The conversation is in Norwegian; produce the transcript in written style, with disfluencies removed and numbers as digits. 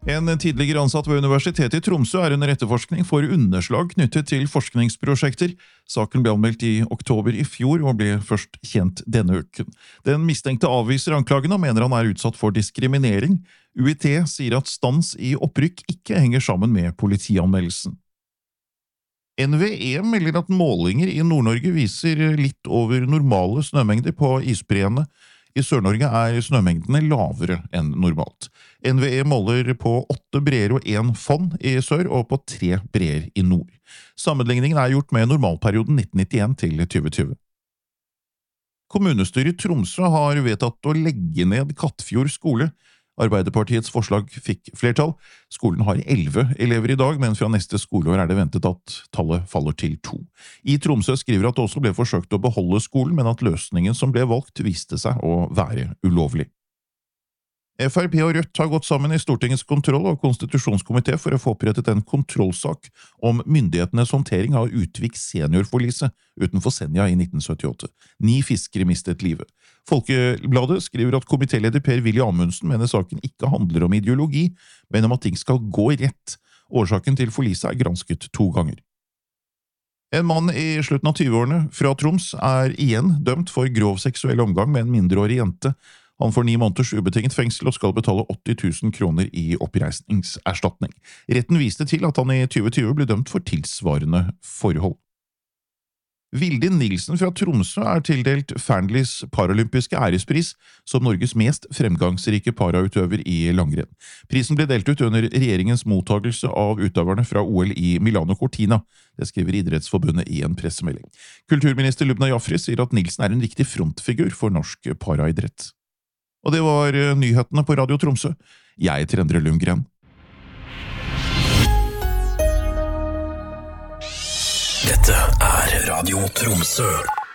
En tidligere ansatt ved Universitetet i Tromsø under etterforskning for underslag knyttet til forskningsprosjekter. Saken ble anmeldt i oktober i fjor og ble først kjent denne uken. Den mistenkte avviser anklagene og mener han er utsatt for diskriminering. UiT sier at stans i opprykk ikke henger sammen med politianmeldelsen. NVE melder at målinger i Nord-Norge viser litt over normale snømengder på isbreene. I Sør-Norge er snømengdene lavere enn normalt. NVE måler på 8 breer og 1 fonn i sør og på 3 breer i nord. Sammenligningen er gjort med normalperioden 1991 til 2020. Kommunestyret i Tromsø har vedtatt å legge ned Kattfjord skole. Arbeiderpartiets forslag fikk flertall. Skolen har 11 elever i dag, men fra neste skoleår er det ventet at tallet faller til 2. I Tromsø skriver at det også ble forsøkt å beholde skolen, men at løsningen som ble valgt viste seg å være ulovlig. FrP og Rødt har gått sammen i Stortingets kontroll- og konstitusjonskomité for å få opprettet en kontrollsak om myndighetenes håndtering av Utvik seniorforlise utenfor Senja i 1978. 9 fiskere mistet livet. Folkebladet skriver at komitéleder Per-Willy Amundsen mener saken ikke handler om ideologi, men om at ting skal gå rett. Årsaken til forliset er gransket 2 ganger. En mann i slutten av 20-årene fra Troms er igjen dømt for grov seksuell omgang med en mindreårig jente. Han får 9 måneders ubetinget fengsel og skal betale 80 000 kroner i oppreisningserstatning. Retten viste til at han i 2020 ble dømt for tilsvarende forhold. Vilde Nilsen fra Tromsø er tildelt Fearnleys paralympiske ærespris som Norges mest fremgangsrike parautøver i langrenn. Prisen ble delt ut under regjeringens mottagelse av utøverne fra OL i Milano Cortina. Det skriver Idrettsforbundet i en pressemelding. Kulturminister Lubna Jafri sier at Nilsen er en viktig frontfigur for norsk paraidrett. Og det var nyhetene på Radio Tromsø. Jeg heter Endre Lundgren. Dette er Radio Tromsø.